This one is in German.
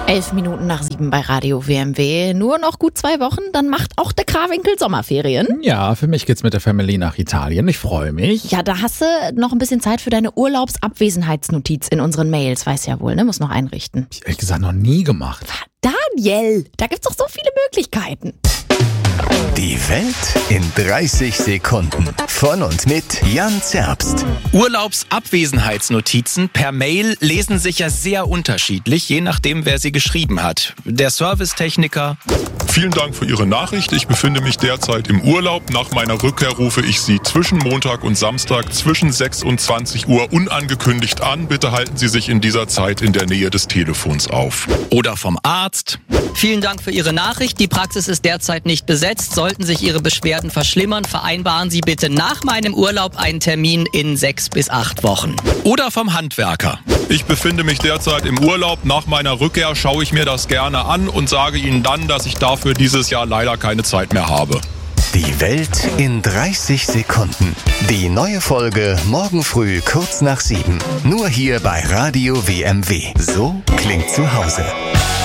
7:11 bei Radio WMW. Nur noch gut 2 Wochen, dann macht auch der Krawinkel Sommerferien. Ja, für mich geht's mit der Family nach Italien. Ich freue mich. Ja, da hast du noch ein bisschen Zeit für deine Urlaubsabwesenheitsnotiz in unseren Mails. Weiß ja wohl, ne? Muss noch einrichten. Hab ich ehrlich gesagt noch nie gemacht. Daniel, da gibt's doch so viele Möglichkeiten. Die Welt in 30 Sekunden. Von und mit Jan Zerbst. Urlaubsabwesenheitsnotizen per Mail lesen sich ja sehr unterschiedlich, je nachdem, wer sie geschrieben hat. Der Servicetechniker. Vielen Dank für Ihre Nachricht. Ich befinde mich derzeit im Urlaub. Nach meiner Rückkehr rufe ich Sie zwischen Montag und Samstag zwischen 6 und 20 Uhr unangekündigt an. Bitte halten Sie sich in dieser Zeit in der Nähe des Telefons auf. Oder vom Arzt. Vielen Dank für Ihre Nachricht. Die Praxis ist derzeit nicht besetzt. Sollten sich Ihre Beschwerden verschlimmern, vereinbaren Sie bitte nach meinem Urlaub einen Termin in 6 bis 8 Wochen. Oder vom Handwerker. Ich befinde mich derzeit im Urlaub. Nach meiner Rückkehr schaue ich mir das gerne an und sage Ihnen dann, dass ich dafür dieses Jahr leider keine Zeit mehr habe. Die Welt in 30 Sekunden. Die neue Folge morgen früh kurz nach 7. Nur hier bei Radio WMW. So klingt zu Hause.